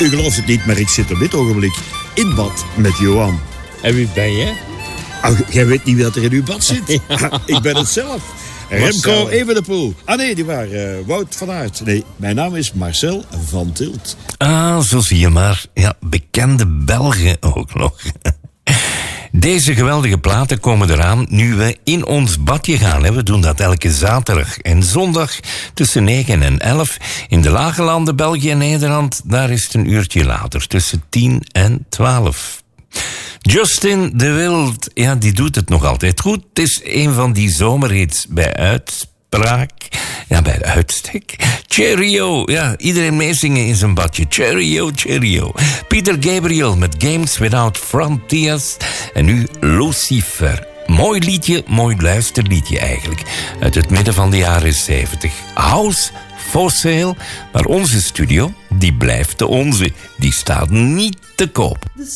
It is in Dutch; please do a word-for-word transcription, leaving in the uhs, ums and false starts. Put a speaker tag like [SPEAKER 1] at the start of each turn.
[SPEAKER 1] U gelooft het niet, maar ik zit op dit ogenblik in bad met Johan.
[SPEAKER 2] En wie ben je?
[SPEAKER 1] Oh, jij weet niet wie dat er in uw bad zit?
[SPEAKER 2] Ja.
[SPEAKER 1] Ik ben het zelf. Remco Evenepoel. Ah nee, die waar. Uh, Wout van Aert. Nee, mijn naam is Marcel van Tilt.
[SPEAKER 3] Ah, zo zie je maar. Ja, bekende Belgen ook nog. Deze geweldige platen komen eraan nu we in ons badje gaan. Hè. We doen dat elke zaterdag en zondag tussen negen en elf. In de lage landen, België en Nederland, daar is het een uurtje later. Tussen tien en twaalf. Justin de Wild, ja, die doet het nog altijd goed. Het is een van die zomerhits bij uitspraak. Ja, bij uitstek. Cheerio, ja, iedereen meezingen in zijn badje. Cheerio, cheerio. Peter Gabriel met Games Without Frontiers. En nu Lucifer. Mooi liedje, mooi luisterliedje eigenlijk. Uit het midden van de jaren zeventig. House for sale. Maar onze studio, die blijft de onze. Die staat niet te koop.